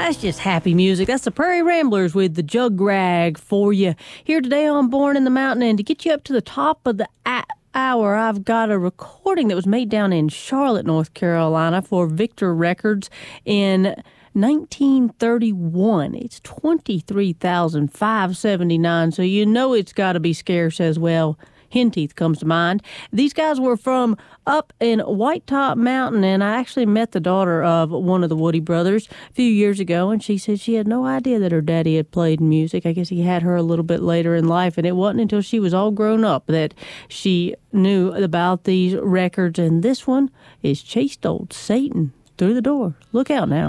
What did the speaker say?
That's just happy music. That's the Prairie Ramblers with the Jug Rag for you. Here today on Born in the Mountain, and to get you up to the top of the hour, I've got a recording that was made down in Charlotte, North Carolina for Victor Records in 1931. It's 23,579, so you know it's got to be scarce as well. Henteeth comes to mind. These guys were from up in White Top Mountain, and I actually met the daughter of one of the Woody brothers a few years ago, and she said she had no idea that her daddy had played music. I guess he had her a little bit later in life, and it wasn't until she was all grown up that she knew about these records, and this one is Chased Old Satan Through the Door. Look out now.